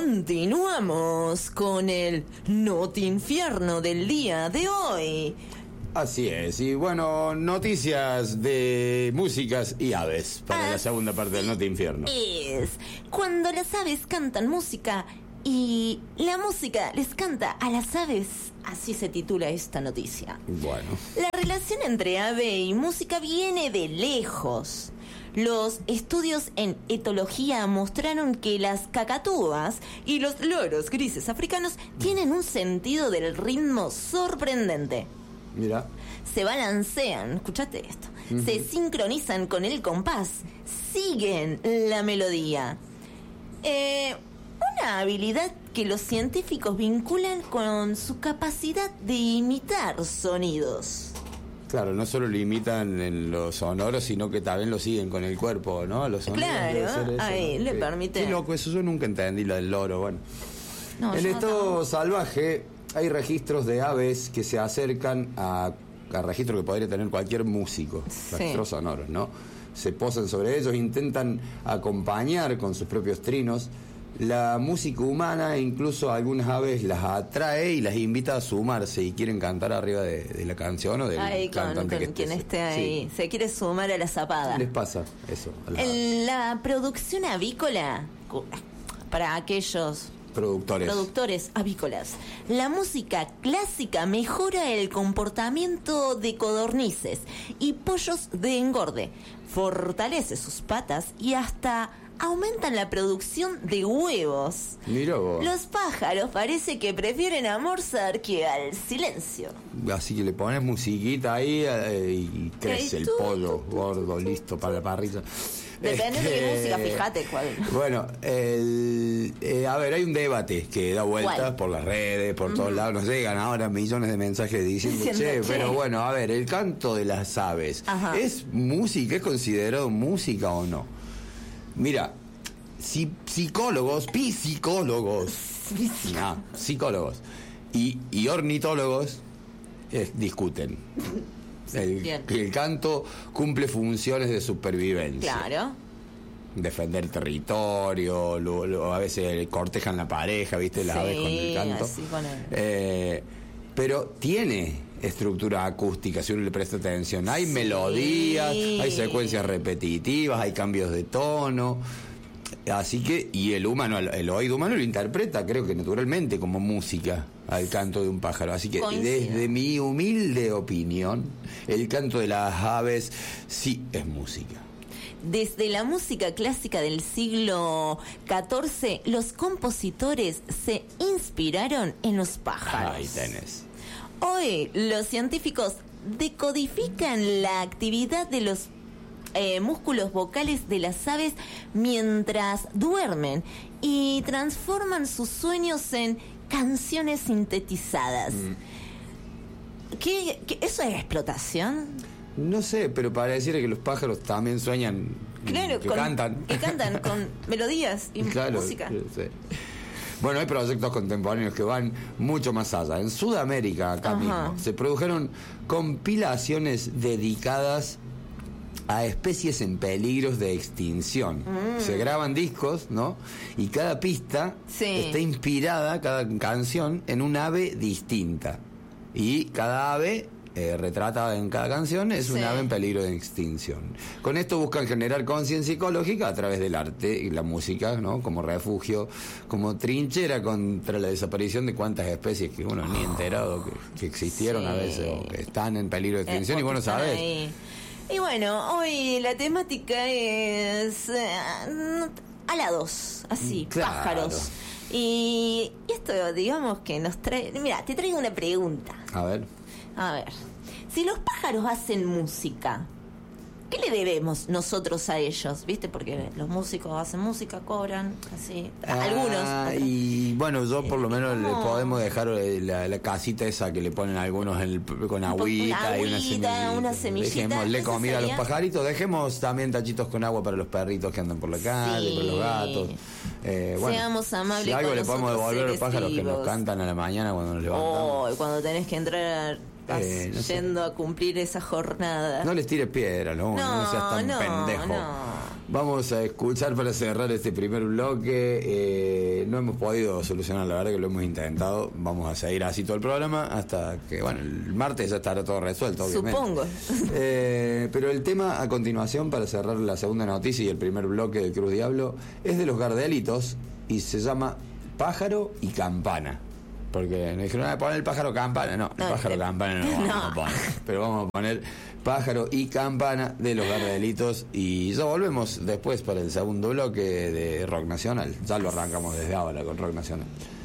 Continuamos con el Notinfierno del día de hoy. Así es, y bueno, noticias de músicas y aves para la segunda parte del Notinfierno. Es cuando las aves cantan música y la música les canta a las aves. Así se titula esta noticia. Bueno. La relación entre ave y música viene de lejos. Los estudios en etología mostraron que las cacatúas y los loros grises africanos tienen un sentido del ritmo sorprendente. Mira. Se balancean, escuchate esto, se sincronizan con el compás, siguen la melodía. Una habilidad que los científicos vinculan con su capacidad de imitar sonidos. Claro, no solo lo imitan en los sonoros, sino que también lo siguen con el cuerpo, ¿no? Los sonidos. Claro, ahí le permite. Qué loco, eso yo nunca entendí, lo del loro, bueno. No, en estado salvaje hay registros de aves que se acercan a registros que podría tener cualquier músico, registros sonoros, ¿no? Se posan sobre ellos, intentan acompañar con sus propios trinos la música humana, e incluso algunas aves las atrae y las invita a sumarse y quieren cantar arriba de la canción o del cantante que quien esté ahí. Sí. Se quiere sumar a la zapada. ¿Les pasa eso? La producción avícola, para aquellos productores avícolas, la música clásica mejora el comportamiento de codornices y pollos de engorde, fortalece sus patas y hasta aumentan la producción de huevos. Mira vos. Los pájaros parece que prefieren almorzar que al silencio. Así que le pones musiquita ahí y crece el pollo gordo, listo para la parrilla. Depende de qué música, fíjate cuál. Bueno, a ver, hay un debate que da vueltas por las redes, por todos lados. Nos llegan ahora millones de mensajes diciendo, pero bueno, a ver, el canto de las aves, ¿es música? ¿Es considerado música o no? Mira, psicólogos y ornitólogos discuten. El canto cumple funciones de supervivencia. Claro. Defender territorio, a veces cortejan la pareja, ¿viste? Las aves con el canto. Así con pero tiene estructura acústica, si uno le presta atención. Hay melodías, hay secuencias repetitivas, hay cambios de tono. Así que, y el oído humano lo interpreta, creo que naturalmente, como música al canto de un pájaro. Así que, desde mi humilde opinión, el canto de las aves sí es música. Desde la música clásica del siglo XIV, los compositores se inspiraron en los pájaros. Ahí tenés. Hoy, los científicos decodifican la actividad de los músculos vocales de las aves mientras duermen y transforman sus sueños en canciones sintetizadas. ¿Qué eso es explotación? No sé, pero pareciera que los pájaros también sueñan, claro, cantan. Que cantan con melodías y música. Sí. Bueno, hay proyectos contemporáneos que van mucho más allá. En Sudamérica, acá mismo, se produjeron compilaciones dedicadas a especies en peligros de extinción. Se graban discos, ¿no? Y cada pista está inspirada, cada canción, en un ave distinta. Y cada ave retratada en cada canción es un ave en peligro de extinción. Con esto buscan generar conciencia ecológica a través del arte y la música, ¿no? Como refugio, como trinchera contra la desaparición de cuántas especies que uno ni enterado que existieron a veces o que están en peligro de extinción y vos no sabés. Y bueno, hoy la temática es alados, así, pájaros. Y esto, digamos que nos trae... Mira, te traigo una pregunta. A ver, si los pájaros hacen música, ¿qué le debemos nosotros a ellos? ¿Viste? Porque los músicos hacen música, cobran, así. Algunos. Y bueno, yo por lo menos le podemos dejar la casita esa que le ponen algunos con agüita y una semillita. Dejémosle comida a los pajaritos. Dejemos también tachitos con agua para los perritos que andan por la calle, para los gatos. Seamos amables. Si algo con le podemos devolver a los pájaros vivos. que nos cantan a la mañana cuando nos levantamos. Cuando tenés que entrar yendo a cumplir esa jornada. No les tires piedra, no seas tan pendejo. Vamos a escuchar para cerrar este primer bloque. No hemos podido solucionar, la verdad que lo hemos intentado. Vamos a seguir así todo el programa hasta que, bueno, el martes ya estará todo resuelto, obviamente. Supongo. Pero el tema a continuación, para cerrar la segunda noticia y el primer bloque de Cruz Diablo, es de los Gardelitos y se llama Pájaro y Campana. Porque nos dijeron, poner el pájaro campana. No, el pájaro campana no vamos a poner. Pero vamos a poner Pájaro y Campana de los Gardelitos. Y ya volvemos después para el segundo bloque de Rock Nacional. Ya lo arrancamos desde ahora con Rock Nacional.